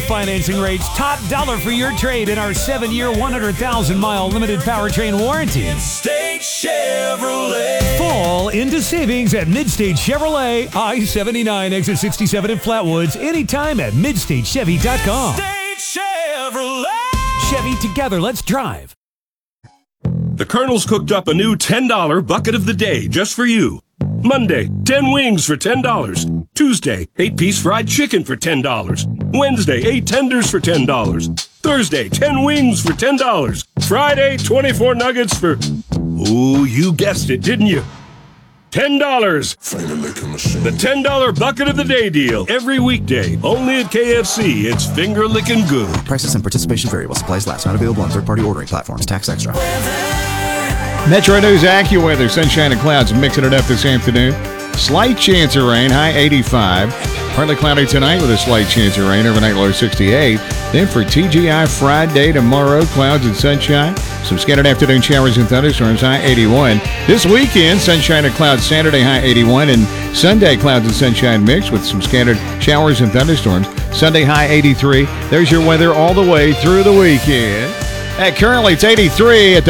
financing rates, top dollar for your trade in our 7-year, 100,000-mile limited powertrain warranty. Midstate Chevrolet. Fall into savings at Midstate Chevrolet, I-79, exit 67 in Flatwoods, anytime at MidstateChevy.com. Midstate Chevrolet. Chevy, together, let's drive. The Colonel's cooked up a new $10 bucket of the day just for you. Monday, 10 wings for $10. Tuesday, 8-piece fried chicken for $10. Wednesday, 8 tenders for $10. Thursday, 10 wings for $10. Friday, 24 nuggets for... Ooh, you guessed it, didn't you? $10. The $10 bucket of the day deal. Every weekday. Only at KFC. It's finger-licking good. Prices and participation vary while supplies last. Not available on third-party ordering platforms. Tax extra. Metro News AccuWeather. Sunshine and clouds mixing it up this afternoon. Slight chance of rain. High 85. Partly cloudy tonight with a slight chance of rain. Overnight low 68. Then for TGI Friday tomorrow, clouds and sunshine. Some scattered afternoon showers and thunderstorms, high 81. This weekend, sunshine and clouds Saturday, high 81. And Sunday, clouds and sunshine mixed with some scattered showers and thunderstorms. Sunday, high 83. There's your weather all the way through the weekend. Currently, it's 83 at the